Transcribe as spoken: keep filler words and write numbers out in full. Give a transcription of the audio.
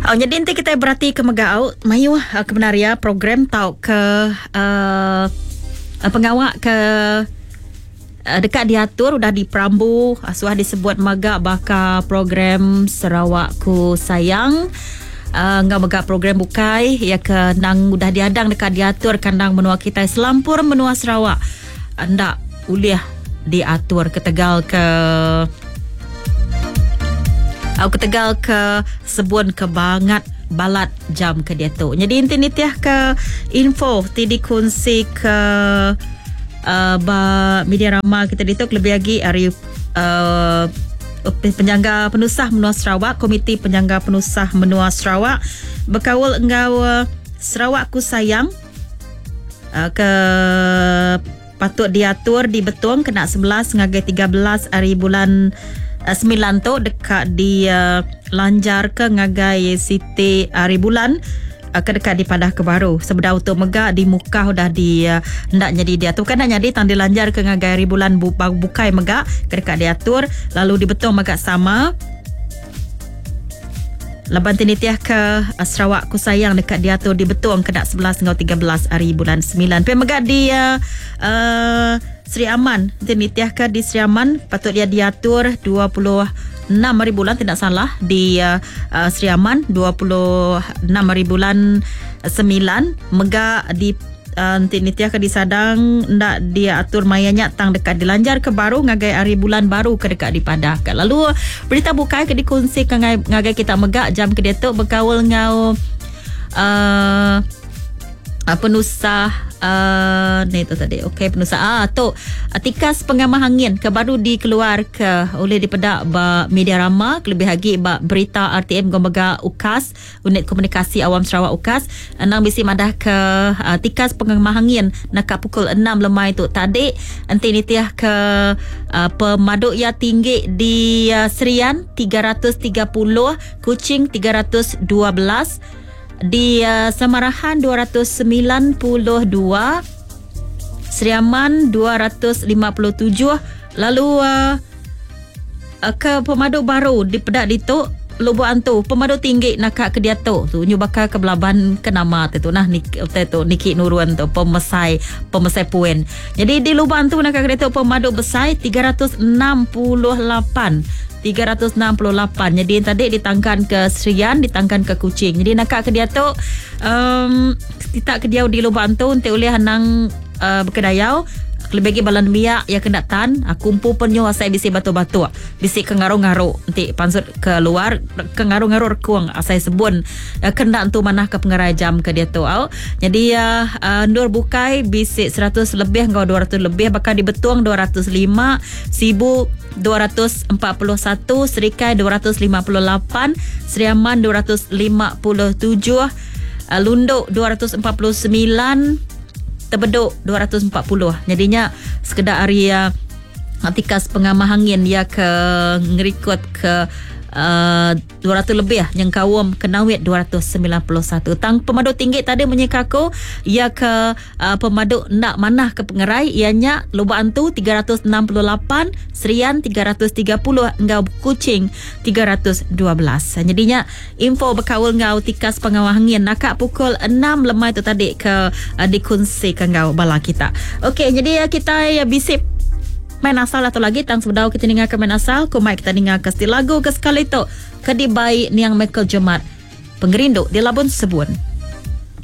Oh, jadi nanti kita berarti ke megau mayu uh, kebenaria program tau ke uh, pengawak ke uh, dekat diatur udah diperambu asuah disebut maga baka program Sarawakku sayang. Uh, ngau mega program bukai ya ke nang udah diadang dekat diatur kandang menua kita Selampur menua Sarawak. Anda uliah diatur ke Tegal ke Au ke Tegal ke Sebun ke Bangat balat jam ke dia tu. Jadi inti nitiah ke info ti dikongsi ke uh, ba media rama kita dituk lebih lagi hari uh, penjangga penusah menua Sarawak, komiti penjangga penusah menua Sarawak berkawal engau uh, Sarawakku sayang uh, ke patut diatur di Betong kena sebelas ngagai tiga belas hari bulan Uh, sembilan tu dekat di uh, Lanjar ke ngagai Siti hari bulan uh, ke dekat di Padah Kebaru. Sebedau tu mega di muka dah di uh, hendak jadi dia tu kan jadi tang di Lanjar ke ngagai hari bulan bu, bukai mega ke dekat diatur lalu di Betong mega sama. Laban tinitiah ke uh, Sarawakku sayang dekat diatur di Betong kena sebelas hingga tiga belas hari bulan sembilan. Pi mega di uh, uh, Sri Aman, tinitiah ke di Sri Aman patut dia diatur dua puluh enam hari bulan tidak salah di uh, uh, Sri Aman dua puluh enam hari bulan sembilan mega di uh, tinitiah ke di Sadang ndak dia atur mayanya tang dekat di Lanjar ke baru ngagai hari bulan baru ke dekat di Padah. Lalu berita bukai ke dikongsi ke ngagai kita mega jam ke dia tu berkawal ngau uh, uh, penusah Uh, ni tu tadi. Okey, penusah ah tu tikas pengamah angin ke baru dikeluar ke oleh dipedak ba media rama lebih lagi ba berita R T M Gombaga UKAS unit komunikasi awam Sarawak UKAS nang bisi madah ke uh, tikas pengamah angin nak pukul enam lemai tu tadi nanti nitiah ke uh, pemaduk ya tinggi di uh, Serian tiga ratus tiga puluh, Kuching tiga ratus dua belas, di uh, Samarahan dua ratus sembilan puluh dua, Sri Aman dua ratus lima puluh tujuh, lalu uh, uh, ke pemaduk baru di Pedak Dituk Lubuk Antu pemaduk tinggi nak ke dia tu tu nyu bakal ke Belaban ke nama tu nah ni tu Niki Nuruan tu pemesai pemesai puan. Jadi di Lubuk Antu nak ke dia tu pemaduk besai tiga ratus enam puluh lapan tiga ratus enam puluh lapan. Jadi tadi ditangkan ke Serian, ditangkan ke Kuching. Jadi nak ke dia tu um, kita ke dia di Lubuk Antu untuk oleh hanang uh, berkedayau lebih lagi balan miak yang kena tan kumpu penyo asai bisi batu-batu bisi kengaru-ngaru nanti pansut keluar kengaru-ngaru rekuang asai sebun kena tu manah ke pengerai jam ke dia tu au. Jadi uh, uh, nur bukai bisi seratus lebih ngau dua ratus lebih bakal di Betuang dua ratus lima, Sibu dua ratus empat puluh satu, Serikai dua ratus lima puluh lapan, Sri Aman dua ratus lima puluh tujuh, uh, Lunduk dua ratus empat puluh sembilan, Tebeduk dua ratus empat puluh. Jadinya sekedar area tikas pengamah angin dia ke ngerikut ke uh, dua ratus lebih yang kawam Kenawit dua ratus sembilan puluh satu. Tang pemaduk tinggi tadi menyekaku ia ke uh, pemaduk nak manah ke pengerai ianya Lubuk Antu tiga ratus enam puluh lapan, Serian tiga ratus tiga puluh, engau Kuching tiga ratus dua belas. Jadinya info berkawal ngau tikas pengawal angin nakak pukul enam lemai tu tadi ke uh, dikongsi ke ngau bala kita. Okey, jadi uh, kita ya bisip main asal atau lagi tang sebedau kita dengar ke main asal ko mai kita dengar ke stil lagu ke sekali tu ke di baik niang Michael Jemat pengerinduk di Labun Sebun.